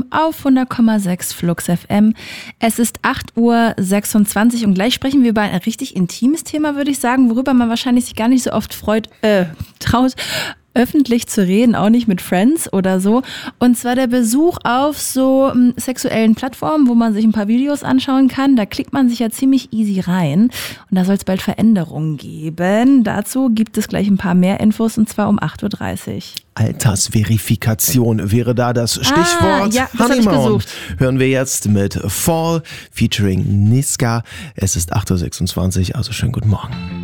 auf 100,6 Flux FM. Es ist 8:26 Uhr und gleich sprechen wir über ein richtig intimes Thema, würde ich sagen, worüber man wahrscheinlich sich gar nicht so oft traut, öffentlich zu reden, auch nicht mit Friends oder so. Und zwar der Besuch auf so sexuellen Plattformen, wo man sich ein paar Videos anschauen kann. Da klickt man sich ja ziemlich easy rein. Und da soll es bald Veränderungen geben. Dazu gibt es gleich ein paar mehr Infos und zwar um 8:30 Uhr. Altersverifikation wäre da das Stichwort. Ja, das hab ich gesucht. Hören wir jetzt mit Fall featuring Niska. Es ist 8:26 Uhr, also schönen guten Morgen.